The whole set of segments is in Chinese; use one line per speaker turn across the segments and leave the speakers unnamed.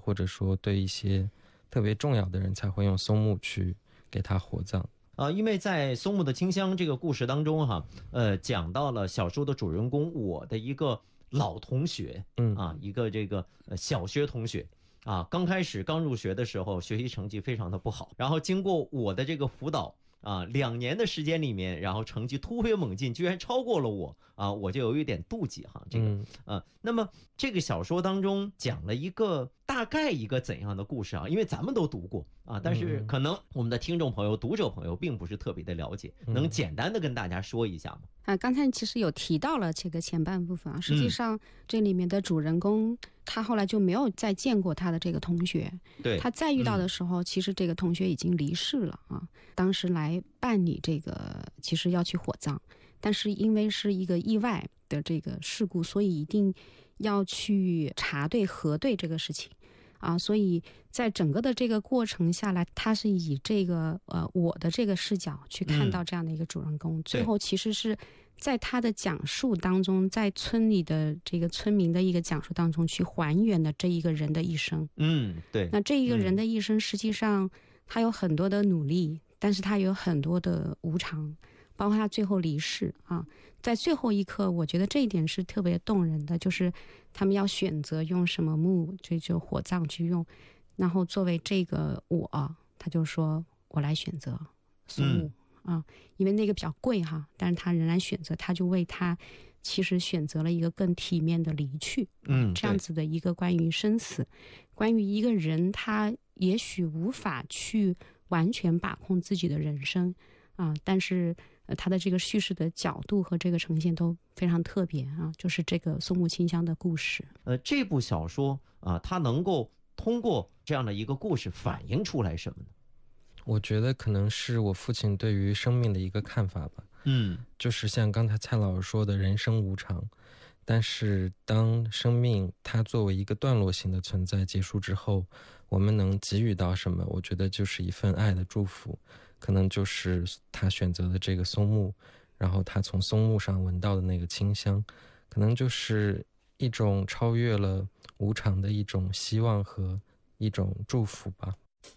或者说对一些特别重要的人才会用松木去给他火葬。
因为在松木的清香这个故事当中讲到了小说的主人公我的一个老同学，一个这个小学同学刚开始刚入学的时候学习成绩非常的不好，然后经过我的这个辅导2年的时间里面，然后成绩突飞猛进，居然超过了我我就有一点妒忌这个那么这个小说当中讲了大概一个怎样的故事因为咱们都读过但是可能我们的听众朋友、读者朋友并不是特别的了解，能简单的跟大家说一下吗？
刚才其实有提到了这个前半部分实际上这里面的主人公他后来就没有再见过他的这个同学，
对，
他再遇到的时候其实这个同学已经离世了当时来办理这个其实要去火葬，但是因为是一个意外的这个事故，所以一定要去查对核对这个事情所以在整个的这个过程下来，他是以这个我的这个视角去看到这样的一个主人公，最后其实是在他的讲述当中，在村里的这个村民的一个讲述当中去还原了这一个人的一生。
对。
那这一个人的一生实际上他有很多的努力，但是他有很多的无常，包括他最后离世在最后一刻我觉得这一点是特别动人的，就是他们要选择用什么木就火葬去用，然后作为这个他就说我来选择松木因为那个比较贵但是他仍然选择，他就为他其实选择了一个更体面的离去这样子的一个关于生死，关于一个人他也许无法去完全把控自己的人生但是他的这个叙事的角度和这个呈现都非常特别就是这个松木清香的故事。
这部小说它能够通过这样的一个故事反映出来什么呢？
我觉得可能是我父亲对于生命的一个看法吧。就是像刚才蔡老师说的，人生无常，但是当生命它作为一个段落性的存在结束之后，我们能给予到什么？我觉得就是一份爱的祝福，可能就是他选择的这个松木，然后他从松木上闻到的那个清香，可能就是一种超越了无常的一种希望和一种祝福吧。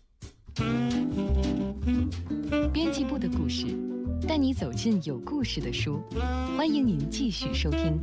编辑部的故事，带你走进有故事的书，欢迎您继续收听。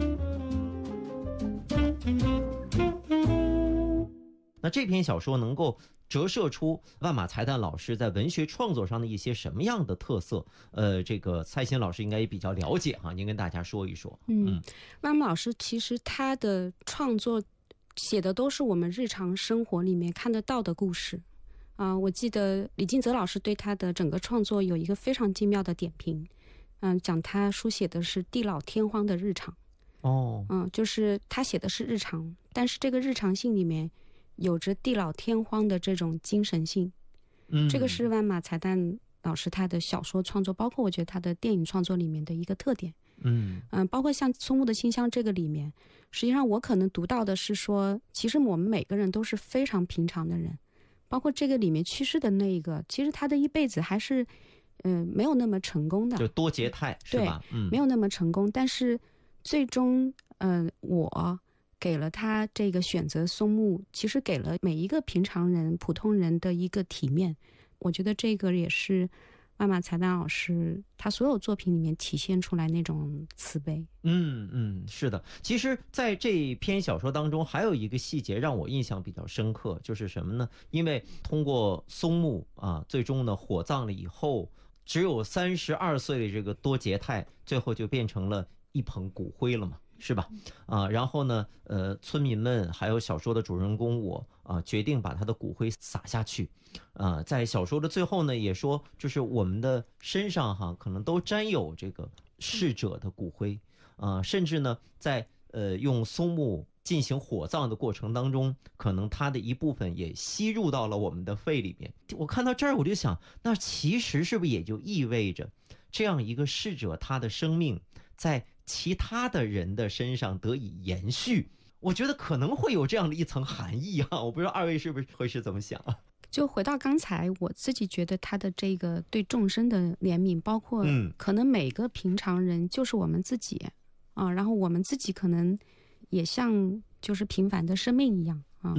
那这篇小说能够折射出万马才旦老师在文学创作上的一些什么样的特色？这个蔡欣老师应该也比较了解您跟大家说一说。
万马老师其实他的创作写的都是我们日常生活里面看得到的故事我记得李金泽老师对他的整个创作有一个非常精妙的点评讲他书写的是地老天荒的日常就是他写的是日常，但是这个日常性里面有着地老天荒的这种精神性这个是万马才旦老师他的小说创作，包括我觉得他的电影创作里面的一个特点包括像松木的清香这个里面，实际上我可能读到的是说，其实我们每个人都是非常平常的人，包括这个里面去世的那一个，其实他的一辈子还是没有那么成功的，
就多劫态是吧？
没有那么成功，但是最终我给了他这个选择松木，其实给了每一个平常人普通人的一个体面，我觉得这个也是万马才旦老师他所有作品里面体现出来那种慈悲。
是的。其实在这篇小说当中还有一个细节让我印象比较深刻，就是什么呢？因为通过松木最终呢火葬了以后，只有32岁的这个多劫态最后就变成了一捧骨灰了嘛，是吧？然后呢村民们还有小说的主人公我决定把他的骨灰撒下去在小说的最后呢也说，就是我们的身上可能都沾有这个逝者的骨灰甚至呢在用松木进行火葬的过程当中，可能它的一部分也吸入到了我们的肺里面。我看到这儿我就想，那其实是不是也就意味着这样一个逝者他的生命在其他的人的身上得以延续？我觉得可能会有这样的一层含义我不知道二位是不是会是怎么想
就回到刚才，我自己觉得他的这个对众生的怜悯，包括可能每个平常人就是我们自己然后我们自己可能也像就是平凡的生命一样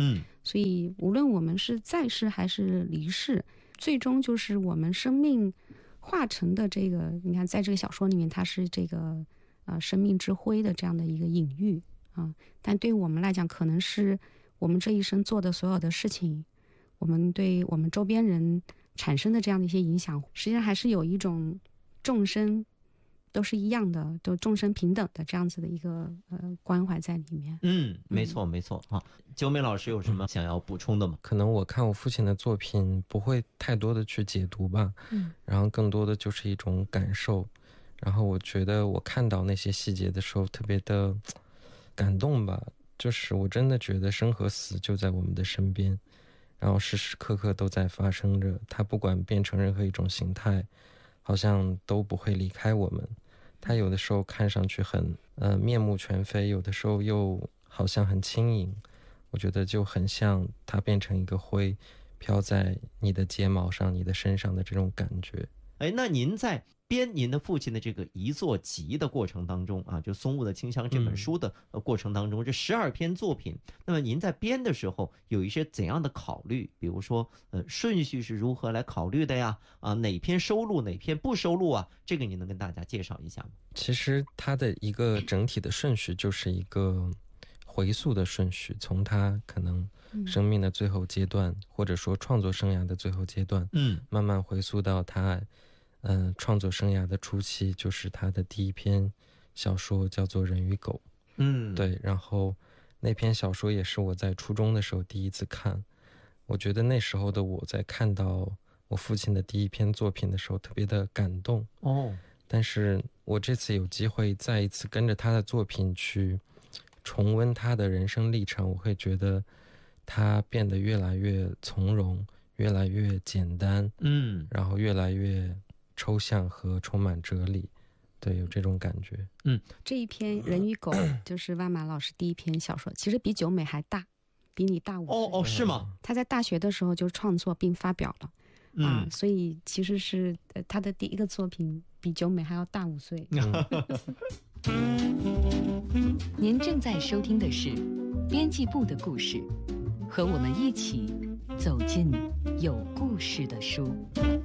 所以无论我们是在世还是离世，最终就是我们生命化成的这个，你看在这个小说里面，它是这个生命之灰的这样的一个隐喻啊。但对于我们来讲，可能是我们这一生做的所有的事情，我们对我们周边人产生的这样的一些影响，实际上还是有一种众生都是一样的，都众生平等的这样子的一个关怀在里面。
没错没错啊。九美老师有什么想要补充的吗？
可能我看我父亲的作品不会太多的去解读吧，然后更多的就是一种感受。然后我觉得我看到那些细节的时候特别的感动吧，就是我真的觉得生和死就在我们的身边，然后时时刻刻都在发生着，它不管变成任何一种形态，好像都不会离开我们。它有的时候看上去很面目全非，有的时候又好像很轻盈，我觉得就很像它变成一个灰飘在你的睫毛上你的身上的这种感觉。
那您在编您的父亲的这个遗作集的过程当中啊，就《松木的清香》这本书的过程当中，这12篇作品，那么您在编的时候有一些怎样的考虑？比如说顺序是如何来考虑的呀？哪篇收录哪篇不收录啊？这个你能跟大家介绍一下吗？
其实它的一个整体的顺序就是一个回溯的顺序，从他可能生命的最后阶段，或者说创作生涯的最后阶段，慢慢回溯到他创作生涯的初期，就是他的第一篇小说叫做《人与狗》。对，然后那篇小说也是我在初中的时候第一次看，我觉得那时候的我在看到我父亲的第一篇作品的时候特别的感动。但是我这次有机会再一次跟着他的作品去重温他的人生历程，我会觉得他变得越来越从容，越来越简单，然后越来越抽象和充满哲理。对，有这种感觉。
这一篇《人与狗》就是万马老师第一篇小说，其实比九美还大，比你大5岁。
是吗？
他在大学的时候就创作并发表了。所以其实是他的第一个作品比九美还要大5岁。
您正在收听的是编辑部的故事，和我们一起走进有故事的书。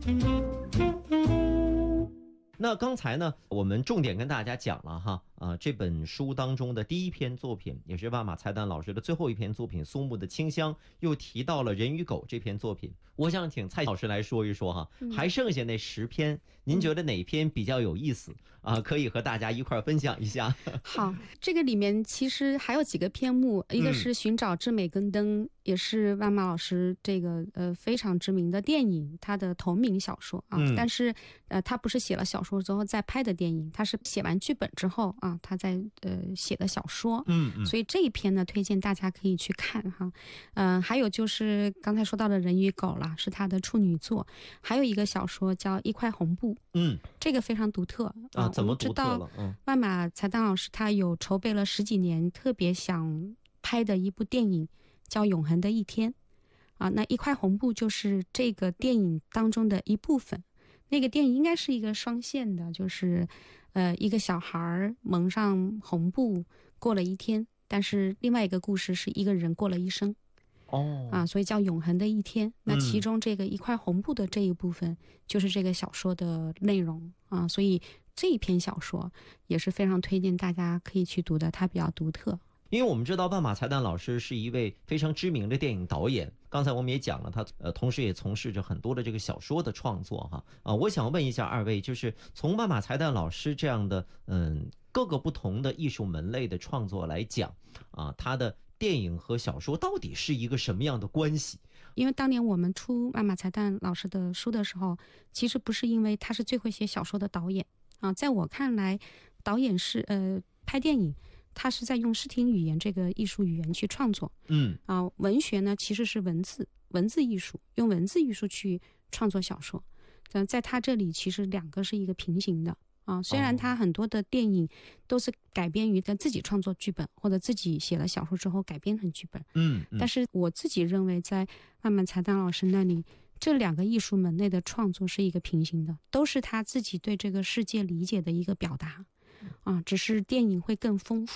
那刚才呢，我们重点跟大家讲了哈，这本书当中的第一篇作品，也是万马才旦老师的最后一篇作品《松木的清香》，又提到了《人与狗》这篇作品。我想请蔡老师来说一说哈，还剩下那10篇，您觉得哪篇比较有意思啊？可以和大家一块分享一下。
好，这个里面其实还有几个篇目，一个是《寻找至美根灯》，也是万马老师这个非常知名的电影，他的同名小说啊。但是他不是写了小说之后再拍的电影，他是写完剧本之后啊，他在写的小说。所以这一篇呢，推荐大家可以去看哈。还有就是刚才说到的《人与狗》了，是他的处女作。还有一个小说叫《一块红布》，这个非常独特啊。
怎么独特了？
万马才旦老师他有筹备了10几年，特别想拍的一部电影叫《永恒的一天》啊。那一块红布就是这个电影当中的一部分。那个电影应该是一个双线的，就是一个小孩蒙上红布过了一天，但是另外一个故事是一个人过了一生。所以叫永恒的一天。那其中这个一块红布的这一部分就是这个小说的内容啊，所以这一篇小说也是非常推荐大家可以去读的，它比较独特。
因为我们知道万马才旦老师是一位非常知名的电影导演，刚才我们也讲了，他同时也从事着很多的这个小说的创作哈。我想问一下二位，就是从万马才旦老师这样的各个不同的艺术门类的创作来讲啊，他的电影和小说到底是一个什么样的关系？
因为当年我们出万马才旦老师的书的时候，其实不是因为他是最会写小说的导演啊，在我看来，导演是拍电影，他是在用视听语言这个艺术语言去创作。文学呢其实是文字艺术，用文字艺术去创作小说。在他这里其实2个是一个平行的。虽然他很多的电影都是改编于他自己创作剧本，或者自己写了小说之后改编成剧本。但是我自己认为在万马才旦老师那里，这2个艺术门类的创作是一个平行的，都是他自己对这个世界理解的一个表达。只是电影会更丰富，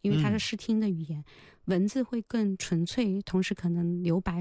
因为它是视听的语言，文字会更纯粹，同时可能留白